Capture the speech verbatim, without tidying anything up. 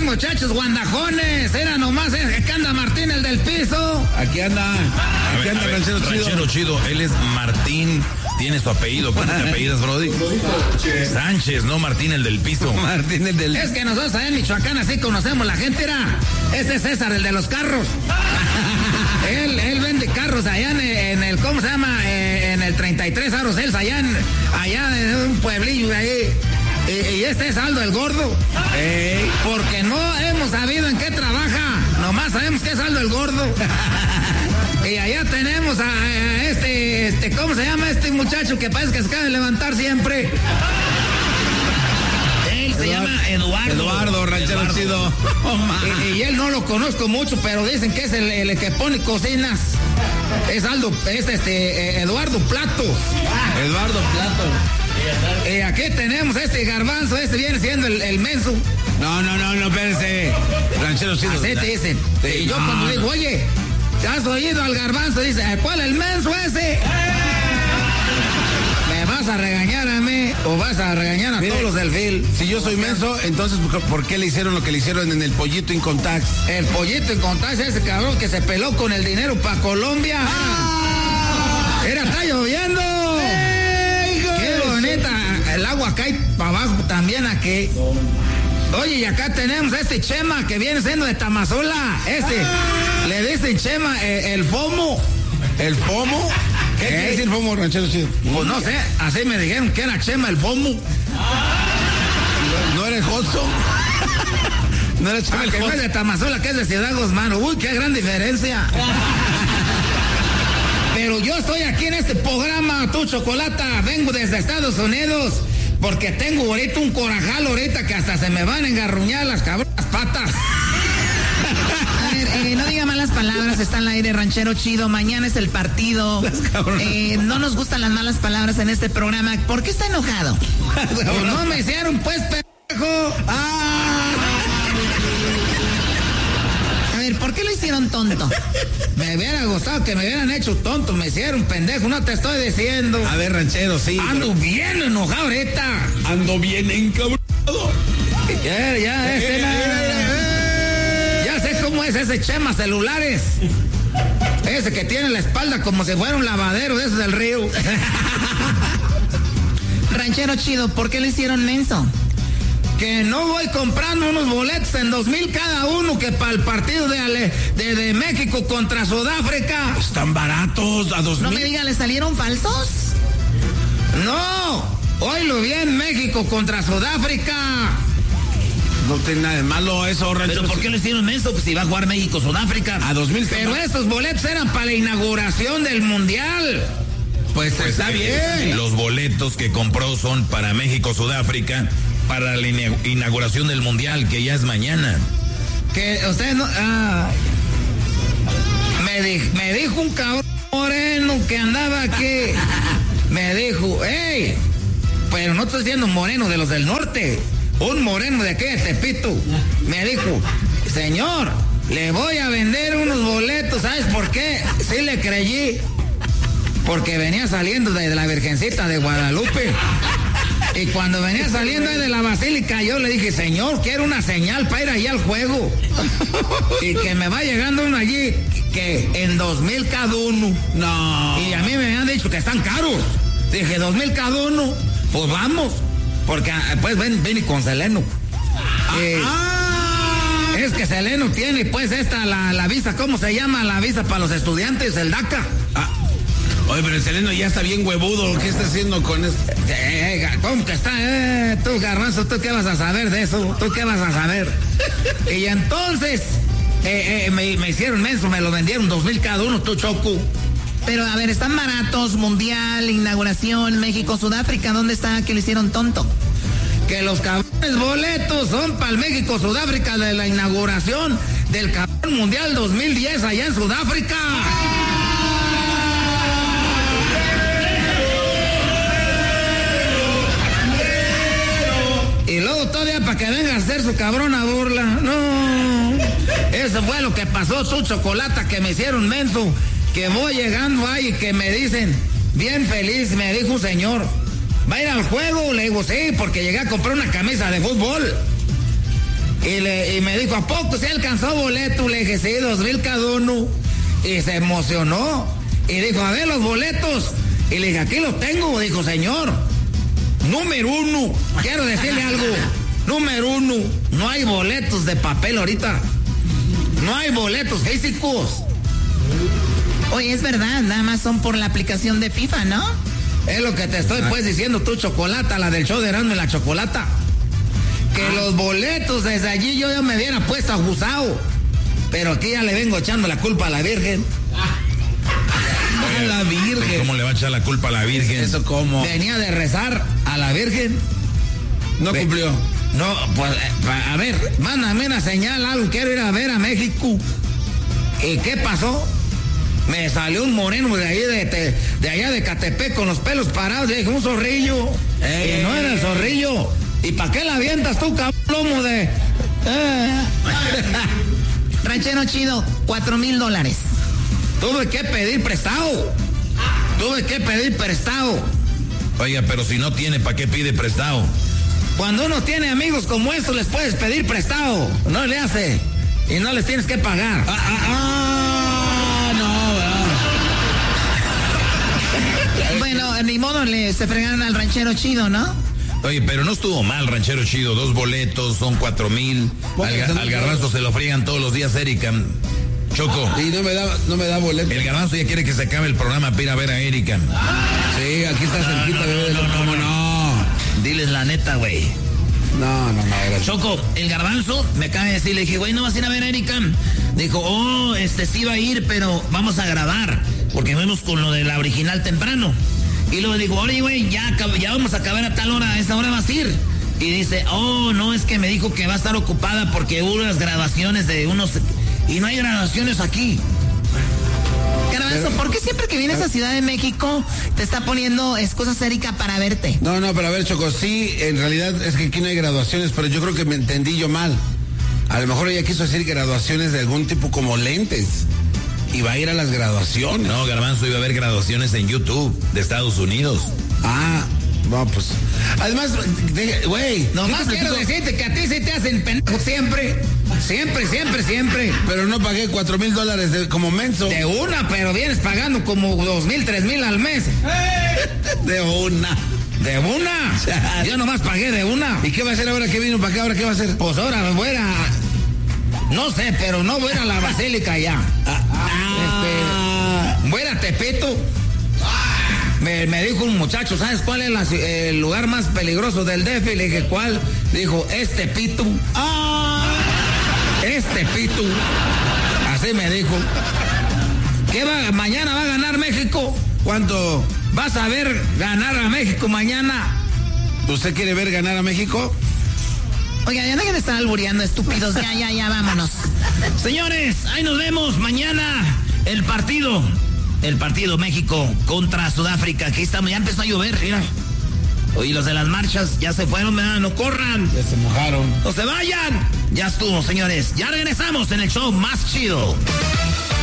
muchachos guandajones. Era nomás que anda Martín, el del piso. Aquí anda. Aquí anda Ranchero Chido. Ranchero Chido, él es Martín. Tiene su apellido. ¿Cómo te apellidas, Brody? Sánchez. Sánchez, no Martín, el del piso. Martín, el del... Es que nosotros allá en Michoacán así conocemos la gente, era. Este es César, el de los carros. él, él vende carros allá en, en el, ¿cómo se llama? Eh, en el treinta y tres Arosels, allá en, allá en un pueblillo ahí. Y, y este es Aldo el Gordo. Ey, porque no hemos sabido en qué trabaja. Nomás sabemos que es Aldo el Gordo. Y allá tenemos a, a este, este, ¿cómo se llama este muchacho que parece que se acaba de levantar siempre? Él se Eduardo, llama Eduardo. Eduardo, Ranchero Eduardo. Chido. Oh, y, y él no lo conozco mucho, pero dicen que es el, el que pone cocinas. Es Aldo, es este, Eduardo Platos. Eduardo Platos. Y aquí tenemos este garbanzo, este viene siendo el, el menso. No, no, no, no, espérense. Ranchero Chido. Así te dicen. Sí, y yo no, cuando digo, oye, ¿te has oído al garbanzo? Dice, ¿cuál el menso ese? ¿Me vas a regañar a mí o vas a regañar a Mire, todos los del fil? Si yo soy menso, entonces ¿por qué le hicieron lo que le hicieron en el Pollito Incontax? El Pollito Incontax, ese cabrón que se peló con el dinero para Colombia. ¡Ah! Era, está lloviendo. ¡Ey, qué bonita! El agua cae para abajo también aquí. Oye, y acá tenemos a este Chema que viene siendo de Tamazula. Este, ah. le dicen Chema eh, el FOMO. ¿El FOMO? ¿Qué quiere decir FOMO, Ranchero Chido? Pues no sé, así me dijeron que era Chema el FOMO. ¿No eres Joso? No eres Chema ah, el que no es de Tamazula, que es de Ciudad Guzmán. Uy, qué gran diferencia. Pero yo estoy aquí en este programa, Tu Chocolata. Vengo desde Estados Unidos. Porque tengo ahorita un corajal ahorita que hasta se me van a engarruñar las cabronas patas. A ver, eh, no diga malas palabras, está al aire Ranchero Chido, mañana es el partido. Eh, no nos gustan las malas palabras en este programa. ¿Por qué está enojado? Pues no me hicieron pues, pendejo. Ah. A ver, ¿por qué lo hicieron tonto? Me hubiera gustado que me hubieran hecho tonto, me hicieron pendejo, no te estoy diciendo. A ver, Ranchero, sí. Ando pero... bien enojado ahorita. Ando bien encabronado. Ya, ya, este eh, ya sé cómo es ese Chema Celulares. Ese que tiene la espalda como si fuera un lavadero de esos del río. Ranchero Chido, ¿por qué lo hicieron menso? Que no voy comprando unos boletos en dos mil cada uno que para el partido de, Ale, de, de México contra Sudáfrica. Están baratos, a dos mil. No me diga, ¿le salieron falsos? No, hoy lo vi en México contra Sudáfrica. No tiene nada de malo eso, Ranchero. ¿Pero por qué lo hicieron eso? Pues si va a jugar México-Sudáfrica. A dos mil. Pero esos boletos eran para la inauguración del Mundial. Pues, pues está eh, bien. Los boletos que compró son para México-Sudáfrica, para la inauguración del Mundial, que ya es mañana. Que usted no... Ah, me, di, me dijo un cabrón moreno que andaba aquí. Me dijo, hey, pero no estoy diciendo moreno de los del norte. Un moreno de aquí de Tepito. Me dijo, señor, le voy a vender unos boletos. ¿Sabes por qué? Sí le creí. Porque venía saliendo de la Virgencita de Guadalupe. Y cuando venía saliendo de la basílica, yo le dije, señor, quiero una señal para ir allá al juego. Y que me va llegando uno allí, que en dos mil cada uno. No. Y a mí me habían dicho que están caros. Dije, dos mil cada uno. Pues vamos. Porque pues ven, ven y con Seleno. Eh, ah. Es que Seleno tiene pues esta, la, la visa, ¿cómo se llama? La visa para los estudiantes, el DACA. Ah. Oye, pero el Seleno ya está bien huevudo. ¿Qué está haciendo con eso? Eh, ¿Cómo que está? Eh, tú, Garbanzo, ¿tú qué vas a saber de eso? ¿Tú qué vas a saber? Y entonces, eh, eh, me, me hicieron menso, me lo vendieron dos mil cada uno, tú, Choco. Pero, a ver, están baratos, Mundial, inauguración, México, Sudáfrica, ¿dónde está que le hicieron tonto? Que los cabrones boletos son para el México, Sudáfrica de la inauguración del cabrón Mundial dos mil diez allá en Sudáfrica. Y luego todavía para que venga a hacer su cabrona burla. No. Eso fue lo que pasó, su chocolata, que me hicieron menso. Que voy llegando ahí y que me dicen, bien feliz, me dijo un señor, ¿va a ir al juego? Le digo, sí, porque llegué a comprar una camisa de fútbol. Y, le, y me dijo, ¿a poco se alcanzó boleto? Le dije, sí, dos mil cada uno. Y se emocionó. Y dijo, a ver los boletos. Y le dije, aquí los tengo. Dijo, señor, número uno, quiero decirle algo. Número uno, no hay boletos de papel ahorita. No hay boletos físicos. Oye, es verdad, nada más son por la aplicación de FIFA, ¿no? Es lo que te estoy pues diciendo tú, Chocolata, la del show de Erasmo y la Chocolata. Que ah. los boletos desde allí yo ya me hubiera puesto abusado. Pero aquí ya le vengo echando la culpa a la Virgen. A la Virgen. ¿Cómo le va a echar la culpa a la Virgen? Eso cómo. Venía de rezar a la Virgen. No Ve, cumplió. No, pues, a ver, mándame una señal, algo, quiero ir a ver a México. ¿Y qué pasó? Me salió un moreno de ahí, de, de, de allá de Catepec, con los pelos parados, y dije, un zorrillo. Eh. Y no era el zorrillo. ¿Y para qué la avientas tú, cabrón, de...? Eh. Ranchero chido, cuatro mil dólares. Tuve que pedir prestado. Tuve que pedir prestado. Oiga, pero si no tiene, ¿para qué pide prestado? Cuando uno tiene amigos como estos, les puedes pedir prestado. No le hace. Y no les tienes que pagar. Ah, ah, ah, no, bueno, ni modo, le se fregaron al ranchero chido, ¿no? Oye, pero no estuvo mal, ranchero chido. Dos boletos, son cuatro mil. Al, al garbanzo se lo friegan todos los días, Erika. Choco. Y no me da, no me da boleto. El garbanzo ya quiere que se acabe el programa para ir a ver a Erika. Sí, aquí está cerquita, bebé. No, no, no, no. Diles la neta, güey. No, no, no. Gracias. Choco, el garbanzo me acaba de decir, le dije, güey, ¿no vas a ir a ver a Erika? Dijo, oh, este sí va a ir, pero vamos a grabar, porque fuimos con lo de la original temprano. Y luego digo, oye, güey, ya, ya vamos a acabar a tal hora, a esa hora vas a ir. Y dice, oh, no, es que me dijo que va a estar ocupada porque hubo unas grabaciones de unos... Y no hay grabaciones aquí. Garbanzo, ¿por qué siempre que vienes a Ciudad de México te está poniendo excusas Erika para verte? No, no, pero a ver, Choco, sí, en realidad es que aquí no hay graduaciones, pero yo creo que me entendí yo mal. A lo mejor ella quiso decir graduaciones de algún tipo como lentes. Y va a ir a las graduaciones. No, Garbanzo, iba a haber graduaciones en YouTube de Estados Unidos. Ah, no, pues. Además, güey. Nomás quiero decirte que a ti sí te hacen pendejo siempre. Siempre, siempre, siempre. Pero no pagué cuatro mil dólares de, como menso. De una, pero vienes pagando como dos mil, tres mil al mes. De una. De una. Yo nomás pagué de una. ¿Y qué va a hacer ahora que vino para acá? ¿Ahora qué va a hacer? Pues ahora voy a ir a... No sé, pero no voy a ir a la basílica ya. Ah. Este, voy a ir a Tepito. Me, me dijo un muchacho, ¿sabes cuál es la, el lugar más peligroso del D F? Le dije, ¿cuál? Dijo, es Tepito. Ah. Es Tepito. Así me dijo. ¿Qué va? ¿Mañana va a ganar México? ¿Cuánto? ¿Vas a ver ganar a México mañana? ¿Usted quiere ver ganar a México? Oiga, ya dejen de estar albureando, estúpidos. Ya, ya, ya, vámonos. Señores, ahí nos vemos mañana. El partido. El partido México contra Sudáfrica. Aquí estamos, ya empezó a llover, mira. Oye, los de las marchas ya se fueron, ¿verdad? No corran. Ya se mojaron. No se vayan. Ya estuvo, señores. Ya regresamos en el show más chido.